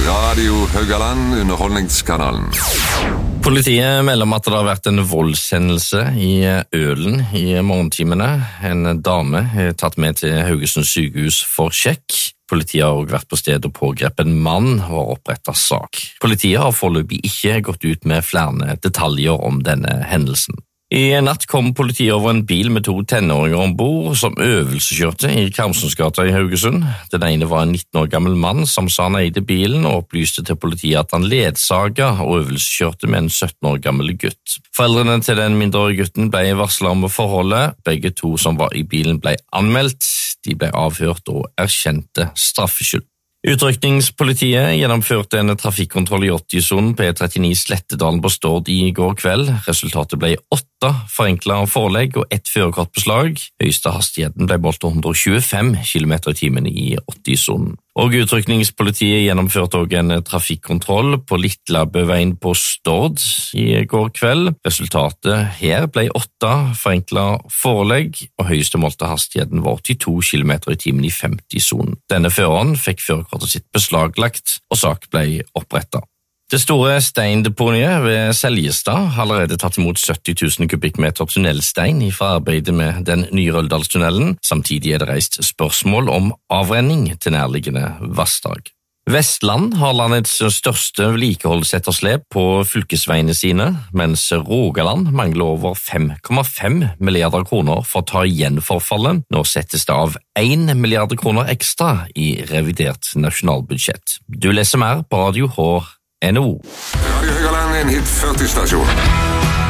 Radio Haugaland, Underholdningskanalen. Politiet melder om at det har vært en voldshendelse i Ølen i morgentimene. En dame er tatt med til Haugesund sykehus for sjekk. Politiet har også vært på stedet og pågrepet en mann og har opprettet sak. Politiet har foreløpig ikke gått ut med flere detaljer om denne hendelsen. I natt kom politiet over en bil med 2 tenåringer ombord som øvelseskjørte i Karmsensgata i Haugesund. Den ene var en 19 år gammel mann som sa han eide bilen og opplyste til politiet at han ledsaget og øvelseskjørte med en 17 år gammel gutt. Foreldrene til den mindreårige gutten ble varslet om forholdet. Begge 2 som var i bilen ble anmeldt. De ble avhørt og erkjente straffskyld. Utrykningspolitiet gjennomførte en trafikkontroll i 80-sonen på E39 Slettedalen på Stord i går kveld. Resultatet ble 8 forenklet forelegg og 1 førerkortbeslag. Høyeste hastigheten ble målt til 125 km/t i 80-sonen. Og utrykningspolitiet gjennomførte også en trafikkontroll på Litlabøveien på Stord i går kveld. Resultatet her ble 8 forenklet forelegg, og høyeste målte hastigheten var 82 km/t i 50-sonen. Denne føreren fikk førerkortet sitt beslaglagt, og sak ble opprettet. Det store steindeponiet ved Seljestad har allerede tatt imot 70 000 kubikkmeter tunnelstein fra arbeidet med den nye Røldalstunnelen. Samtidig er det reist spørsmål om avrenning til nærliggende vassdrag. Vestland har landets største vedlikeholdsetterslep på fylkesveiene sine, mens Rogaland mangler over 5,5 milliarder kroner for å ta igjen forfallet. Nå settes det av 1 milliard kroner ekstra i revidert nasjonalbudsjett. Du leser mer på Radio H. NO. Radio Haugaland, en hit 40-stasjon.